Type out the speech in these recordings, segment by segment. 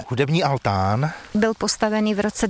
hudební altán. Byl postavený v roce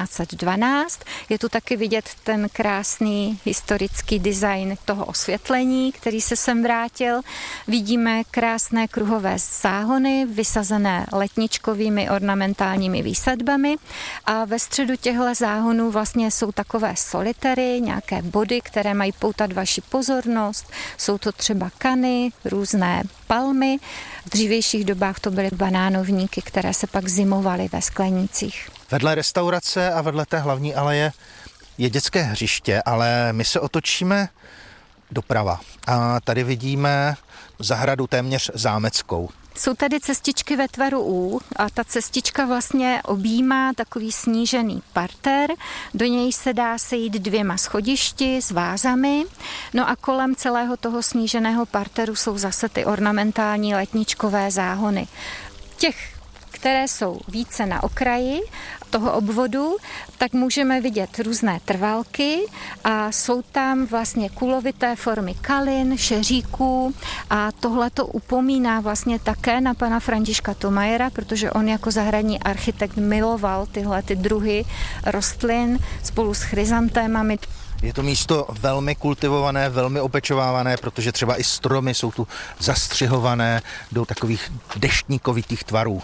1912. Je tu taky vidět ten krásný historický design toho osvětlení, který se sem vrátil. Vidíme krásné kruhové záhony, vysazené letničkovými ornamentálními výsadbami a ve středu těchto záhonů vlastně jsou takové solitery, nějaké body, které mají poutat vaši pozornost. Jsou to třeba kany, různé palmy. V dřívějších dobách to byly banánovníky, které se pak zimovaly ve sklenících. Vedle restaurace a vedle té hlavní aleje je dětské hřiště, ale my se otočíme doprava a tady vidíme zahradu téměř zámeckou. Jsou tady cestičky ve tvaru U a ta cestička vlastně objímá takový snížený parter. Do něj se dá sejít 2 schodišti s vázami. No a kolem celého toho sníženého parteru jsou zase ty ornamentální letničkové záhony. Těch, které jsou více na okraji toho obvodu, tak můžeme vidět různé trvalky a jsou tam vlastně kulovité formy kalin, šeříků a tohle to upomíná vlastně také na pana Františka Thomajera, protože on jako zahradní architekt miloval tyhle ty druhy rostlin spolu s chryzantémami. Je to místo velmi kultivované, velmi opečovávané, protože třeba i stromy jsou tu zastřihované do takových deštníkovitých tvarů.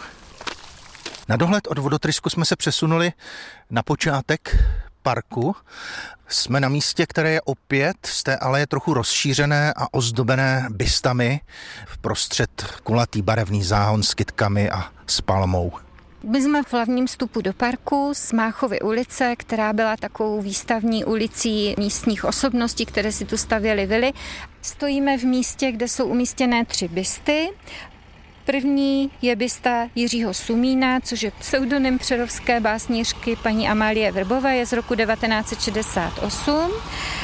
Na dohled od vodotrysku jsme se přesunuli na počátek parku. Jsme na místě, které je opět z té aleje trochu rozšířené a ozdobené bystami. Vprostřed kulatý barevný záhon s kytkami a s palmou. My jsme v hlavním vstupu do parku z Máchovy ulice, která byla takovou výstavní ulicí místních osobností, které si tu stavěly vily. Stojíme v místě, kde jsou umístěné 3 bysty. První je bysta Jiřího Sumína, což je pseudonym přerovské básnířky paní Amálie Vrbové, je z roku 1968.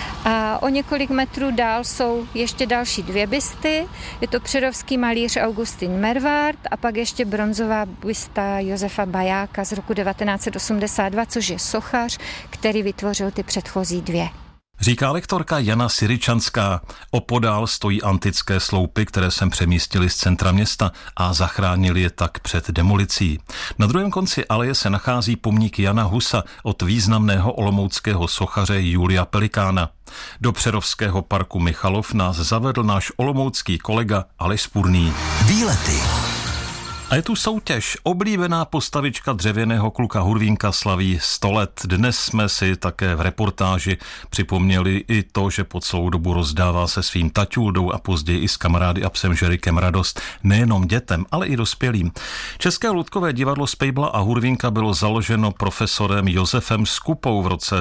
A o několik metrů dál jsou ještě další 2 bysty. Je to přerovský malíř Augustin Mervart a pak ještě bronzová bysta Josefa Bajáka z roku 1982, což je sochař, který vytvořil ty předchozí 2. Říká lektorka Jana Syryčanská. Opodál stojí antické sloupy, které sem přemístili z centra města a zachránili je tak před demolicí. Na druhém konci aleje se nachází pomník Jana Husa od významného olomouckého sochaře Julia Pelikána. Do Přerovského parku Michalov nás zavedl náš olomoucký kolega Aleš Spurný. Výlety. A je tu soutěž. Oblíbená postavička dřevěného kluka Hurvínka slaví 100 let. Dnes jsme si také v reportáži připomněli i to, že po celou dobu rozdává se svým taťůldou a později i s kamarády a psem Žerikem radost nejenom dětem, ale i dospělým. České ludkové divadlo Spejbla a Hurvínka bylo založeno profesorem Josefem Skupou v roce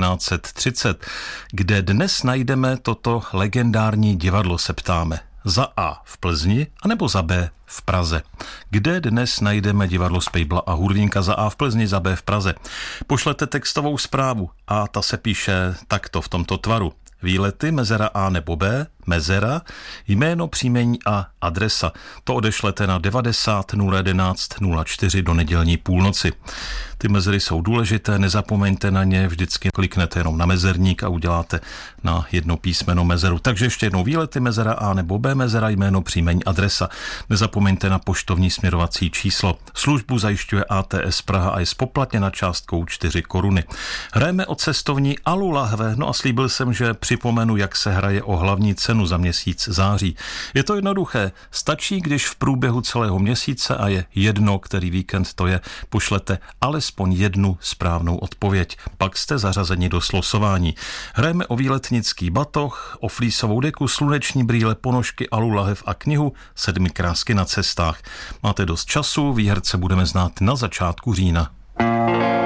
1930. Kde dnes najdeme toto legendární divadlo, se ptáme. Za A v Plzni, anebo za B v Praze. Kde dnes najdeme divadlo Spejbla a Hurvínka? Za A v Plzni, za B v Praze. Pošlete textovou zprávu a ta se píše takto v tomto tvaru. Výlety, mezera A nebo B, mezera, jméno, příjmení a adresa. To odešlete na 90 011 04 do nedělní půlnoci. Ty mezery jsou důležité, nezapomeňte na ně, vždycky kliknete jenom na mezerník a uděláte na jedno písmeno mezeru. Takže ještě jednou výlety, mezera A nebo B, mezera, jméno, příjmení, adresa. Nezapomeňte na poštovní směrovací číslo. Službu zajišťuje ATS Praha a je spoplatněna částkou 4 koruny. Hrajeme o cestovní Alu lahve, no a slíbil jsem, že připomenu, jak se hraje o hlavní cenu za měsíc září. Je to jednoduché, stačí, když v průběhu celého měsíce, a je jedno, který víkend to je, pošlete alespoň jednu správnou odpověď. Pak jste zařazeni do slosování. Hrajeme o výletnický batoh, o flísovou deku, sluneční brýle, ponožky, Alu lahev a knihu 7 krásky na cestách. Máte dost času, výherce budeme znát na začátku října.